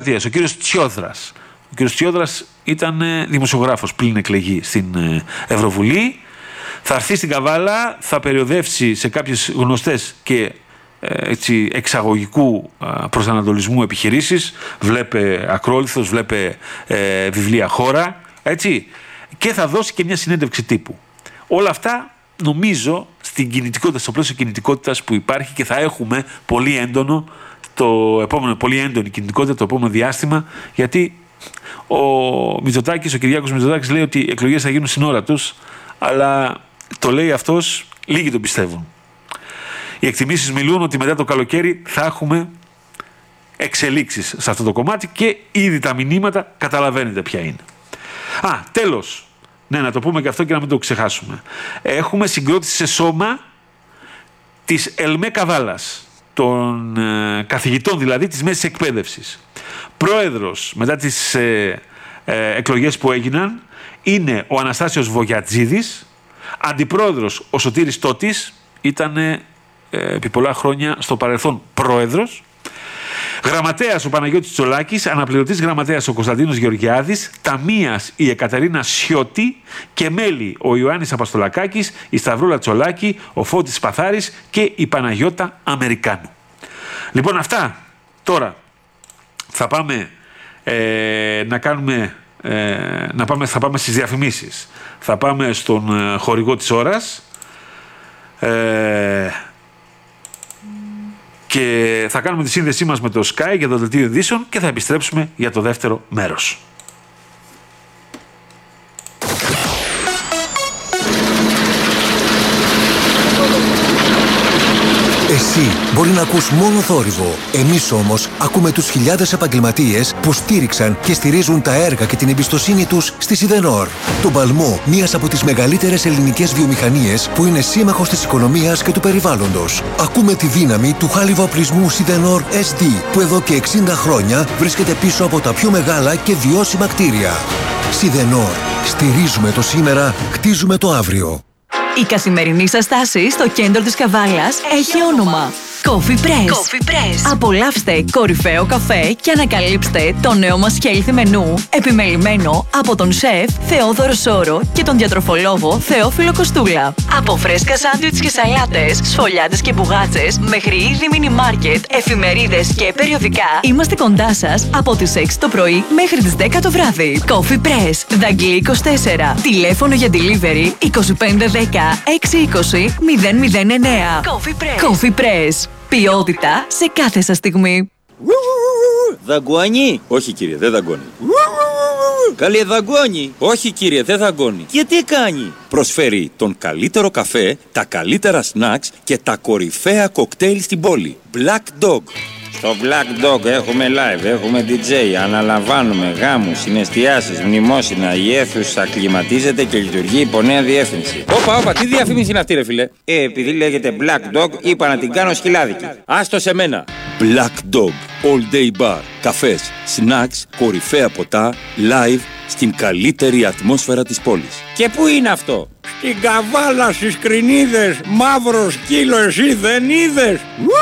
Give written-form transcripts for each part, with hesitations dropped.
Δημοκρατίας, ο κύριος Τσιόδρας. Ο κύριος Τσιόδρας ήταν δημοσιογράφος πριν εκλεγεί στην Ευρωβουλή. Θα έρθει στην Καβάλα, θα περιοδεύσει σε κάποιες γνωστές και έτσι, εξαγωγικού προσανατολισμού επιχειρήσεις. Βλέπε Ακρόλιθος, βλέπε βιβλία Χώρα, έτσι, και θα δώσει και μια συνέντευξη τύπου. Όλα αυτά νομίζω στην κινητικότητα, στο πλαίσιο κινητικότητας που υπάρχει και θα έχουμε πολύ έντονη κινητικότητα το επόμενο διάστημα, γιατί ο Κυριάκος Μητσοτάκης λέει ότι οι εκλογές θα γίνουν στην ώρα τους, αλλά το λέει αυτός, λίγοι τον πιστεύουν. Οι εκτιμήσεις μιλούν ότι μετά το καλοκαίρι θα έχουμε εξελίξεις σε αυτό το κομμάτι και ήδη τα μηνύματα καταλαβαίνετε ποια είναι. Τέλος, ναι, να το πούμε και αυτό και να μην το ξεχάσουμε. Έχουμε συγκρότηση σε σώμα της ΕΛΜΕ Καβάλας, των καθηγητών δηλαδή της μέσης εκπαίδευσης. Πρόεδρος μετά τις εκλογές που έγιναν είναι ο Αναστάσιος Βογιατζίδης, αντιπρόεδρος ο Σωτήρης Τότης, ήταν επί πολλά χρόνια στο παρελθόν πρόεδρος, γραμματέας ο Παναγιώτης Τσολάκης, αναπληρωτής γραμματέας ο Κωνσταντίνος Γεωργιάδης, ταμείας η Εκατερίνα Σιώτη και μέλη ο Ιωάννης Απαστολακάκης, η Σταυρούλα Τσολάκη, ο Φώτης Παθάρης και η Παναγιώτα Αμερικάνου. Λοιπόν, αυτά. Τώρα θα πάμε θα πάμε στις διαφημίσεις. Θα πάμε στον χορηγό της ώρας και θα κάνουμε τη σύνδεσή μας με το Sky για το δελτίο ειδήσεων και θα επιστρέψουμε για το δεύτερο μέρος. Εσύ μπορεί να ακούς μόνο θόρυβο. Εμείς όμως ακούμε τους χιλιάδες επαγγελματίες που στήριξαν και στηρίζουν τα έργα και την εμπιστοσύνη τους στη Σιδενόρ. Τον παλμό μιας από τις μεγαλύτερες ελληνικές βιομηχανίες που είναι σύμμαχος της οικονομίας και του περιβάλλοντος. Ακούμε τη δύναμη του χάλιβα-οπλισμού Σιδενόρ SD που εδώ και 60 χρόνια βρίσκεται πίσω από τα πιο μεγάλα και βιώσιμα κτίρια. Σιδενόρ. Στηρίζουμε το σήμερα, χτίζουμε το αύριο. Η καθημερινή σας στάση στο κέντρο της Καβάλας έχει όνομα Coffee Press. Απολαύστε κορυφαίο καφέ και ανακαλύψτε το νέο μας healthy μενού, επιμελημένο από τον σεφ Θεόδωρο Σόρο και τον διατροφολόγο Θεόφιλο Κοστούλα. Από φρέσκα σάντουιτς και σαλάτες, σφολιάτες και μπουγάτσες, μέχρι είδη μίνι μάρκετ, εφημερίδες και περιοδικά, είμαστε κοντά σας από τις 6 το πρωί μέχρι τις 10 το βράδυ. Coffee Press, Δαγκλή 24. Τηλέφωνο για delivery 2510 620 009. Coffee Press. Ποιότητα σε κάθε σας στιγμή. Δαγκώνει? Όχι κύριε, δεν δαγκώνει. Καλή δαγκώνει? Όχι κύριε, δεν δαγκώνει. Και τι κάνει? Προσφέρει τον καλύτερο καφέ, τα καλύτερα σνακς και τα κορυφαία κοκτέιλ στην πόλη. Black Dog. Στο Black Dog έχουμε live, έχουμε DJ, αναλαμβάνουμε γάμους, συναισθιάσεις, μνημόσυνα, η αίθουσα κλιματίζεται και λειτουργεί υπό νέα διεύθυνση. Όπα, τι διαφήμιση είναι αυτή ρε φίλε? Επειδή λέγεται Black Dog, είπα να την κάνω σκυλάδικη. Άστο σε μένα. Black Dog, all day bar, καφές, snacks, κορυφαία ποτά, live, στην καλύτερη ατμόσφαιρα της πόλης. Και πού είναι αυτό? Στην Καβάλα, στις Κρινίδες, μαύρο σκύλο εσύ δεν είδες?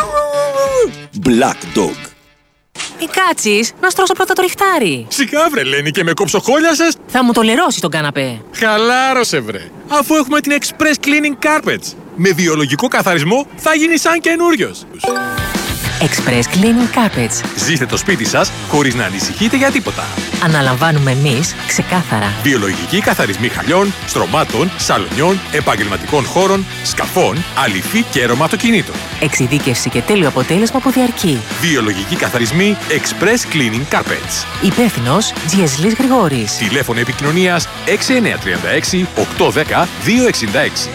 Black Dog. Μη κάτσεις, να στρώσω πρώτα το ριχτάρι. Σιγά βρε Λένη και με κόψοχόλιασες. Θα μου το λερώσει τον καναπέ. Χαλάρωσε βρε, αφού έχουμε την Express Cleaning Carpets. Με βιολογικό καθαρισμό θα γίνει σαν καινούριος. Express Cleaning Carpets. Ζήστε το σπίτι σας χωρίς να ανησυχείτε για τίποτα. Αναλαμβάνουμε εμείς ξεκάθαρα. Βιολογικοί καθαρισμοί χαλιών, στρωμάτων, σαλονιών, επαγγελματικών χώρων, σκαφών, αληφή και αρωματοκινήτων. Εξειδίκευση και τέλειο αποτέλεσμα που διαρκεί. Βιολογικοί καθαρισμοί Express Cleaning Carpets. Υπεύθυνος Τζιεσλής Γρηγόρης. Τηλέφωνο επικοινωνίας 6936 810 266.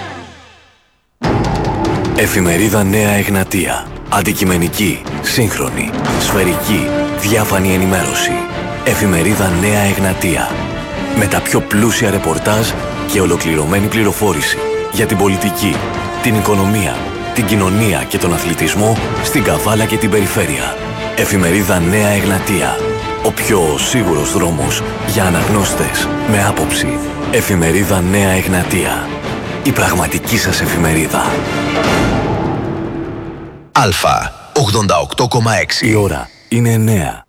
Εφημερίδα Νέα Εγνατία. Αντικειμενική, σύγχρονη, σφαιρική, διάφανη ενημέρωση. Εφημερίδα Νέα Εγνατία. Με τα πιο πλούσια ρεπορτάζ και ολοκληρωμένη πληροφόρηση για την πολιτική, την οικονομία, την κοινωνία και τον αθλητισμό στην Καβάλα και την περιφέρεια. Εφημερίδα Νέα Εγνατία. Ο πιο σίγουρος δρόμος για αναγνώστες με άποψη. Εφημερίδα Νέα Εγνατία. Η πραγματική σας εφημερίδα. Αλφα 88,6. Η ώρα είναι 9.